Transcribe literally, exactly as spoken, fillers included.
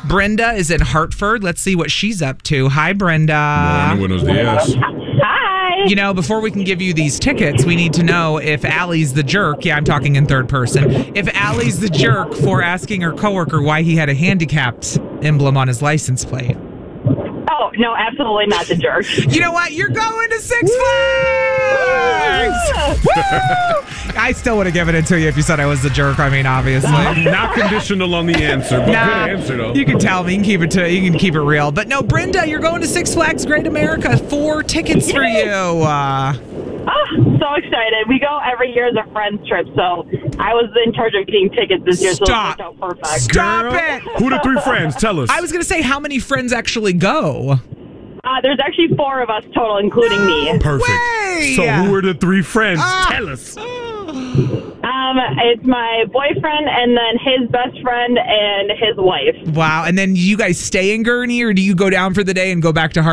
Brenda is in Hartford. Let's see what she's up to. Hi, Brenda. Bueno, buenos dias. Hi. You know, before we can give you these tickets, we need to know if Allie's the jerk. Yeah, I'm talking in third person. If Allie's the jerk for asking her coworker why he had a handicapped emblem on his license plate. Oh, no, absolutely not the jerk. You know what? You're going to Six Flags! Woo! I still would have given it to you if you said I was the jerk. I mean, obviously. Not conditional on the answer, but Nah, good answer, though. you can tell me. You can keep it to. You can keep it real. But no, Brenda, you're going to Six Flags Great America. Four tickets for you. Uh, Oh, so excited. We go every year as a friends trip, so I was in charge of getting tickets this year, Stop. so it worked out perfect. Stop Girl, it! Who the three friends? Tell us. I was gonna say, how many friends actually go? Uh, there's actually four of us total, including me. Perfect. Way! So who are the three friends? Ah. Tell us. Um, it's my boyfriend, and then his best friend, and his wife. Wow. And then you guys stay in Gurney, or do you go down for the day and go back to Hart?